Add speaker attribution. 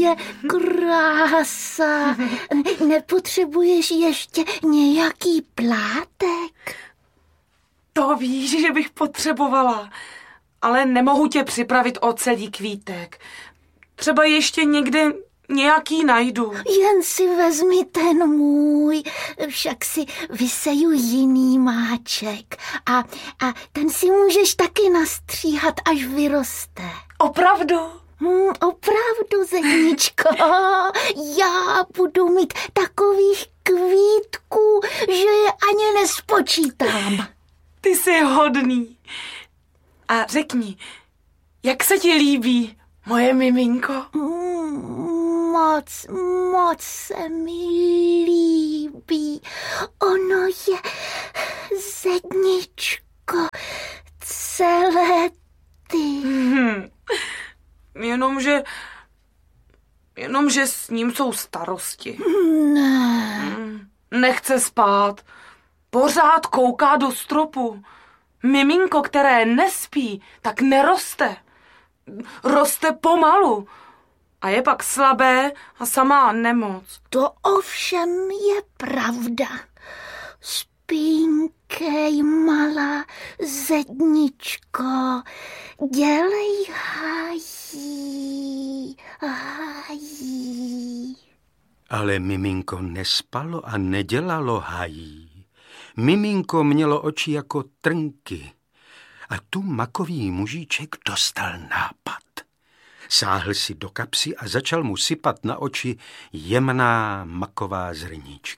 Speaker 1: je krása. Nepotřebuješ ještě nějaký plátek?
Speaker 2: To víš, že bych potřebovala, ale nemohu tě připravit o celý kvítek. Třeba ještě někde nějaký najdu.
Speaker 1: Jen si vezmi ten můj, však si vyseju jiný máček a ten si můžeš taky nastříhat, až vyroste.
Speaker 2: Opravdu?
Speaker 1: Opravdu, Zedničko, já budu mít takových kvítků, že je ani nespočítám.
Speaker 2: Ty jsi hodný. A řekni, jak se ti líbí moje miminko?
Speaker 1: Moc se mi líbí. Ono je, Zedničko, celé ty.
Speaker 2: Jenomže s ním jsou starosti.
Speaker 1: Ne.
Speaker 2: Nechce spát. Pořád kouká do stropu. Miminko, které nespí, tak neroste. Roste pomalu. A je pak slabé a samá nemoc.
Speaker 1: To ovšem je pravda. Spínkej, malá Zedničko, dělej hájí.
Speaker 3: Ale miminko nespalo a nedělalo hájí. Miminko mělo oči jako trnky. A tu makový mužíček dostal nápad. Sáhl si do kapsy a začal mu sypat na oči jemná maková zrníčka.